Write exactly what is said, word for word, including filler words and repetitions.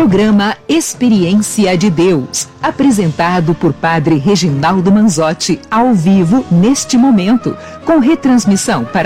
Programa Experiência de Deus, apresentado por Padre Reginaldo Manzotti, ao vivo neste momento, com retransmissão para